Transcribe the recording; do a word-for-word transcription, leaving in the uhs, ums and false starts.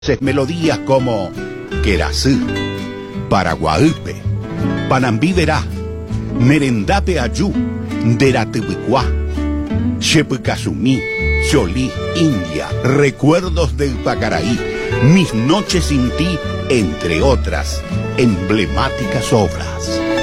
Melodías como Querasú, Paraguaípe, Panambí Verá, Merendape Ayú, Deratibucuá, Chepicasumí, Cholí, India, Recuerdos del Pacaraí, Mis noches sin ti, entre otras emblemáticas obras.